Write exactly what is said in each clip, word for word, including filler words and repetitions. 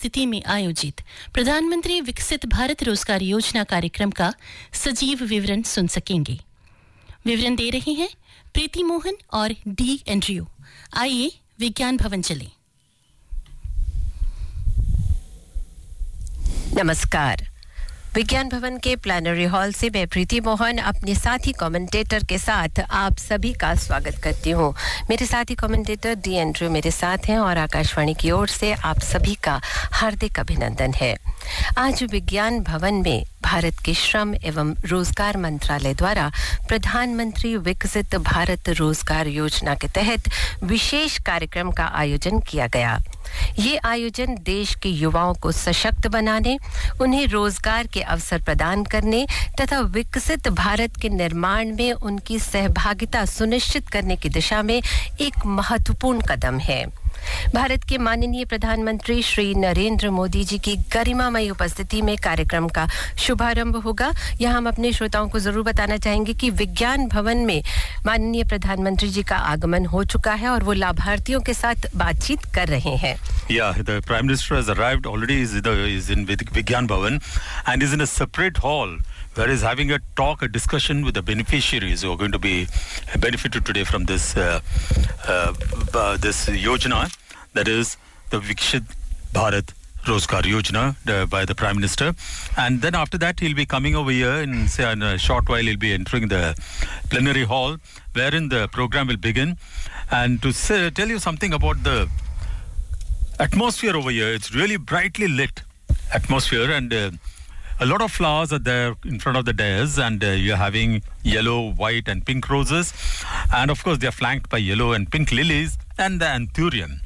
उपस्थिति में आयोजित प्रधानमंत्री विकसित भारत रोजगार योजना कार्यक्रम का सजीव विवरण सुन सकेंगे। विवरण दे रहे हैं प्रीति मोहन और डी एंड्रयू। आइए विज्ञान भवन चलें। नमस्कार। विज्ञान भवन के प्लानरी हॉल से मैं प्रीति मोहन अपने साथी कमेंटेटर के साथ आप सभी का स्वागत करती हूँ। मेरे साथी कमेंटेटर डी एंड्रयू मेरे साथ हैं और आकाशवाणी की ओर से आप सभी का हार्दिक अभिनंदन है। आज विज्ञान भवन में भारत के श्रम एवं रोजगार मंत्रालय द्वारा प्रधानमंत्री विकसित भारत रोजगार योजना के तहत विशेष कार्यक्रम का आयोजन किया गया। ये आयोजन देश के युवाओं को सशक्त बनाने, उन्हें रोजगार के अवसर प्रदान करने तथा विकसित भारत के निर्माण में उनकी सहभागिता सुनिश्चित करने की दिशा में एक महत्वपूर्ण कदम है। भारत के माननीय प्रधानमंत्री श्री नरेंद्र मोदी जी की गरिमामय उपस्थिति में कार्यक्रम का शुभारंभ होगा। यहाँ हम अपने श्रोताओं को जरूर बताना चाहेंगे कि विज्ञान भवन में माननीय प्रधानमंत्री जी का आगमन हो चुका है और वो लाभार्थियों के साथ बातचीत कर रहे हैं। Yeah, the Prime Minister has arrived already. Is in, the, is in Vigyan Bhavan and is in a separate hall where he's having a talk, a discussion with the beneficiaries who are going to be benefited today from this uh, uh, uh, this Yojana, that is the Viksit Bharat Rozgar Yojana uh, by the Prime Minister. And then after that he'll be coming over here and say in a short while he'll be entering the plenary hall wherein the program will begin. And to say, tell you something about the atmosphere over here, it's really brightly lit atmosphere and uh, a lot of flowers are there in front of the dais and uh, you're having yellow, white and pink roses and of course they're flanked by yellow and pink lilies and the anthurium.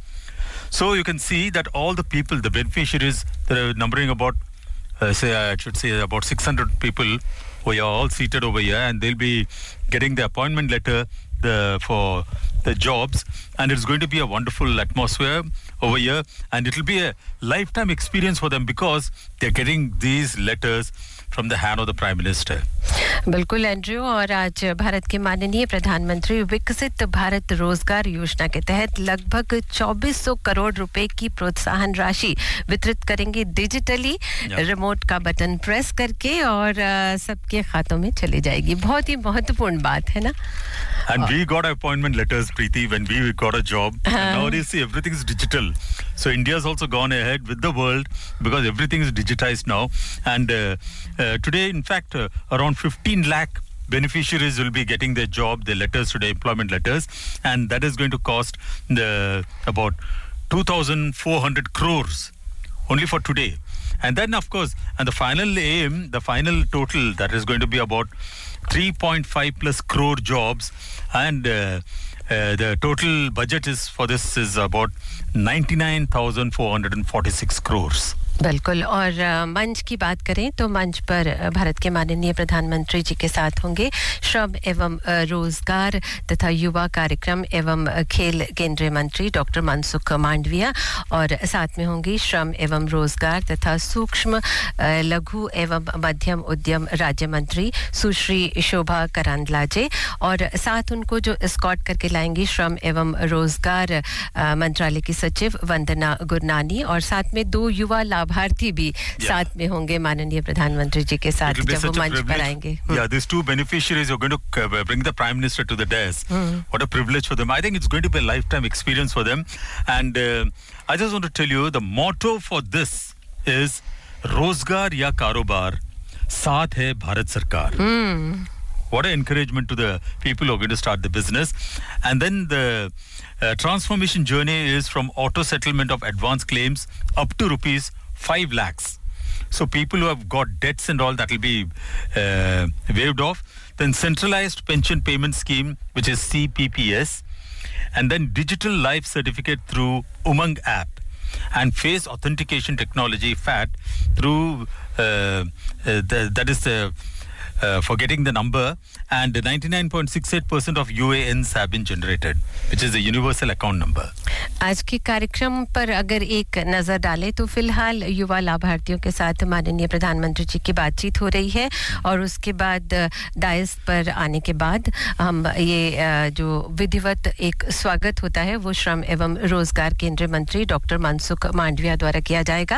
So you can see that all the people, the beneficiaries, they're numbering about, uh, say I should say about six hundred people who are all seated over here and they'll be getting the appointment letter the, for the jobs and it's going to be a wonderful atmosphere over here and it will be a lifetime experience for them because they're getting these letters from the hand of the Prime Minister. बिल्कुल Andrew, और आज भारत के माननीय प्रधानमंत्री विकसित भारत रोजगार योजना के तहत लगभग चौबीस सौ करोड़ रुपए की प्रोत्साहन राशि वितरित करेंगे डिजिटली, रिमोट का बटन प्रेस करके और सबके खातों में चली जाएगी। बहुत ही महत्वपूर्ण बात है ना। And we got appointment letters, Preeti, when we got a job. And nowadays, see, everything is digital. So India's also gone ahead with the world because everything is digitized now. And uh, uh, today, in fact, uh, around fifteen lakh beneficiaries will be getting their job, their letters today, employment letters. And that is going to cost the, about two thousand four hundred crores only for today. And then, of course, and the final aim, the final total, that is going to be about three point five plus crore jobs and uh, uh, the total budget is for this is about ninety-nine thousand four hundred forty-six crores. बिल्कुल, और मंच की बात करें तो मंच पर भारत के माननीय प्रधानमंत्री जी के साथ होंगे श्रम एवं रोजगार तथा युवा कार्यक्रम एवं खेल केंद्रीय मंत्री डॉक्टर मनसुख मांडविया और साथ में होंगी श्रम एवं रोजगार तथा सूक्ष्म लघु एवं मध्यम उद्यम राज्य मंत्री सुश्री शोभा करांदलाजे और साथ उनको जो एस्कॉर्ट करके लाएंगी श्रम एवं रोजगार मंत्रालय की सचिव वंदना गुरनानी और साथ में दो युवा भारती भी yeah. साथ में होंगे माननीय प्रधानमंत्री जी के साथ जब वो मंच पर आएंगे। Yeah, these two beneficiaries are going to bring the Prime Minister to the dais. Mm. What a privilege for them. I think it's going to be a lifetime experience for them. And uh, I just want to tell you, the motto for this is Rozgar ya Karobar, Saath hai Bharat Sarkar. Mm. What an encouragement to the people who are going to start the business. And then the uh, transformation journey is from auto settlement of advance claims up to rupees five lakhs. So people who have got debts and all, that will be uh, waived off. Then centralized pension payment scheme, which is C P P S. And then digital life certificate through Umang app. And face authentication technology, F A T, through, uh, uh, the, that is the Uh, for getting the number, and ninety-nine point six eight percent of U A Ns have been generated, which is the universal account number. आज के कार्यक्रम पर अगर एक नजर डालें तो फिलहाल युवा लाभार्थियों के साथ माननीय प्रधानमंत्री जी की बातचीत हो रही है और उसके बाद डायस पर आने के बाद हम ये जो विधिवत एक स्वागत होता है वो श्रम एवं रोजगार केंद्रीय मंत्री डॉक्टर मनसुख मांडविया द्वारा किया जाएगा।